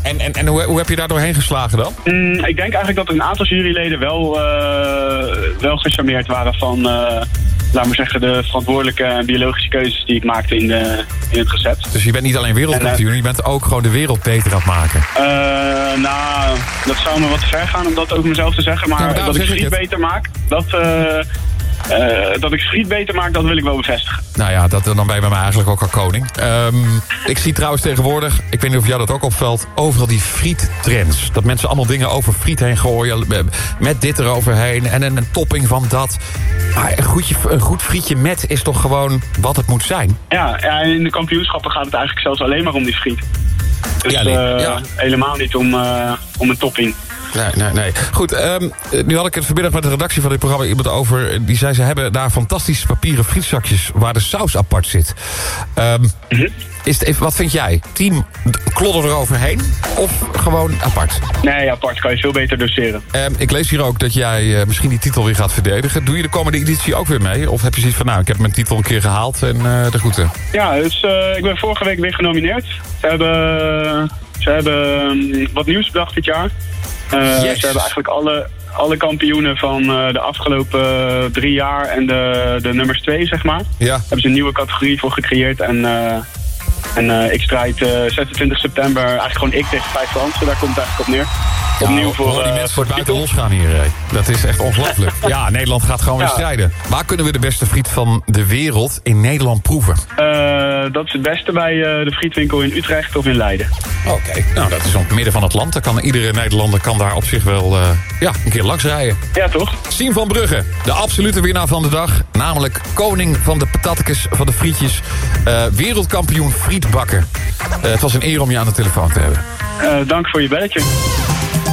En hoe heb je daar doorheen geslagen dan? Ik denk eigenlijk dat een aantal juryleden wel gecharmeerd waren van, laat maar zeggen, de verantwoordelijke en biologische keuzes die ik maakte in het recept. Dus je bent niet alleen wereldkampioen, je bent ook gewoon de wereld beter aan het maken. Nou, dat zou me wat te ver gaan om dat over mezelf te zeggen, maar dat ik friet beter maak, dat ik friet beter maak, dat wil ik wel bevestigen. Nou ja, dan ben je bij mij eigenlijk ook al koning. Ik zie trouwens tegenwoordig, ik weet niet of jou dat ook opvalt, overal die friettrends. Dat mensen allemaal dingen over friet heen gooien, met dit eroverheen en een topping van dat. Maar een goed frietje met is toch gewoon wat het moet zijn? Ja, in de kampioenschappen gaat het eigenlijk zelfs alleen maar om die friet. Dus helemaal niet om een topping. Nee. Goed, nu had ik het vanmiddag met de redactie van dit programma iemand over. Die zei, ze hebben daar fantastische papieren frietzakjes waar de saus apart zit. Wat vind jij? Team klodder eroverheen of gewoon apart? Nee, apart kan je veel beter doseren. Ik lees hier ook dat jij misschien die titel weer gaat verdedigen. Doe je de komende editie ook weer mee? Of heb je zoiets van, ik heb mijn titel een keer gehaald en de groeten? Ja, dus ik ben vorige week weer genomineerd. Ze hebben wat nieuws bedacht dit jaar. Ze hebben eigenlijk alle kampioenen van de afgelopen 3 jaar en de nummers 2, zeg maar. Ja. Hebben ze een nieuwe categorie voor gecreëerd. En ik strijd 26 september eigenlijk gewoon ik tegen 5 Fransen. Daar komt het eigenlijk op neer. Opnieuw voor die mensen buiten losgaan hier. Dat is echt ongelooflijk. Ja, Nederland gaat gewoon weer strijden. Waar kunnen we de beste friet van de wereld in Nederland proeven? Dat is het beste bij de frietwinkel in Utrecht of in Leiden. Oké, nou dat is op het midden van het land. Dan kan iedere Nederlander daar op zich wel een keer langs rijden. Ja, toch? Siem van Brugge, de absolute winnaar van de dag. Namelijk koning van de patatjes, van de frietjes. Wereldkampioen frietbakken. Het was een eer om je aan de telefoon te hebben. Dank voor je belletje.